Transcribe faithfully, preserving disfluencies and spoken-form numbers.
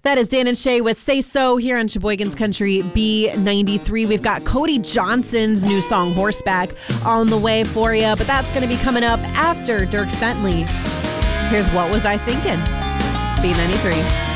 That is Dan and Shay with Say So here on Sheboygan's Country B ninety-three. We've got Cody Johnson's new song, Horseback, on the way for you, but that's going to be coming up after Dierks Bentley. Here's What Was I Thinking? B ninety-three.